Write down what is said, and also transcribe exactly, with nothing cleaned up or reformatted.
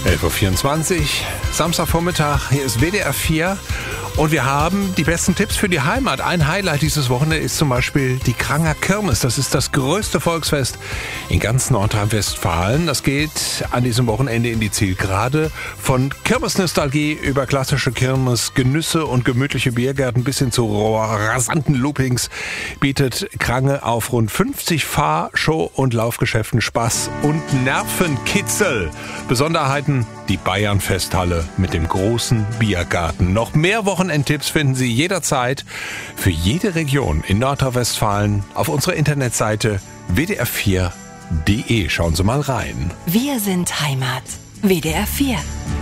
elf Uhr vierundzwanzig, Samstagvormittag, hier ist W D R vier und wir haben die besten Tipps für die Heimat. Ein Highlight dieses Wochenende ist zum Beispiel die Kranger Kirmes. Das ist das größte Volksfest in ganz Nordrhein-Westfalen. Das geht an diesem Wochenende in die Zielgerade. Von Kirmesnostalgie über klassische Kirmes, Genüsse und gemütliche Biergärten bis hin zu rasanten Loopings bietet Krange auf rund fünfzig Fahr-, Show- und Laufgeschäften Spaß und Nervenkitzel. Besonderheiten: die Bayern-Festhalle mit dem großen Biergarten. Noch mehr Wochenendtipps finden Sie jederzeit für jede Region in Nordrhein-Westfalen auf unserer Internetseite w d r vier punkt d e. Schauen Sie mal rein. Wir sind Heimat. W D R vier.